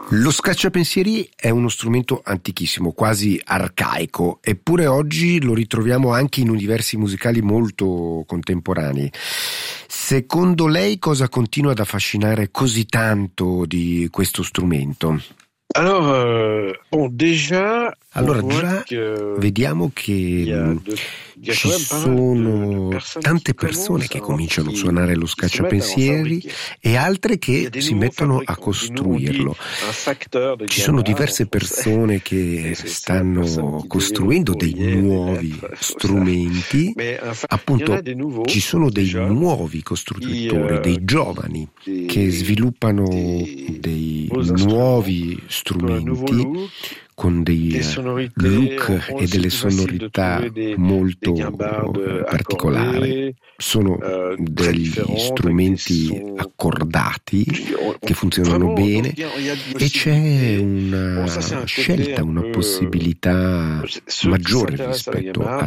Lo scacciapensieri è uno strumento antichissimo, quasi arcaico, eppure oggi lo ritroviamo anche in universi musicali molto contemporanei. Secondo lei cosa continua ad affascinare così tanto di questo strumento? Alors, déjà, Allora già vediamo che ci sono tante persone che cominciano a suonare lo scacciapensieri e altre che si mettono a costruirlo. Ci sono diverse persone che stanno costruendo dei nuovi strumenti, appunto ci sono dei nuovi costruttori, dei giovani che sviluppano dei nuovi strumenti con dei look e delle sonorità molto particolari. Sono degli strumenti accordati che funzionano bene e c'è una scelta, una possibilità maggiore rispetto